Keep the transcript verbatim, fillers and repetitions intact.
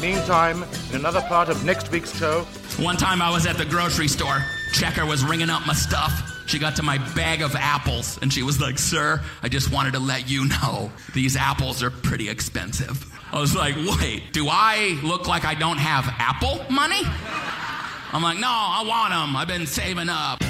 Meantime, in another part of next week's show... One time I was at the grocery store. Checker was ringing up my stuff. She got to my bag of apples, and she was like, "Sir, I just wanted to let you know, these apples are pretty expensive." I was like, "Wait, do I look like I don't have apple money?" I'm like, "No, I want them. I've been saving up."